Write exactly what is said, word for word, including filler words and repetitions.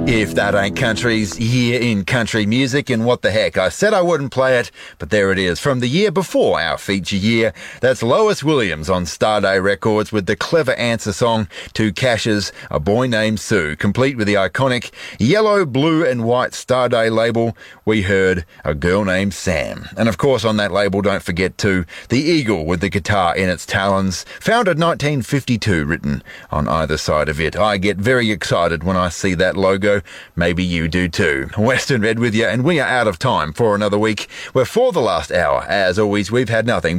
If that ain't country's year in country music, and what the heck, I said I wouldn't play it, but there it is. From the year before our feature year, that's Lois Williams on Starday Records with the clever answer song to Cash's A Boy Named Sue. Complete with the iconic yellow, blue and white Starday label, we heard A Girl Named Sam. And of course on that label, don't forget too, the eagle with the guitar in its talons, founded nineteen fifty-two, written on either side of it. I get very excited when I see that logo. Maybe you do too. Western Red with you, and we are out of time for another week. We're for the last hour. As always, we've had nothing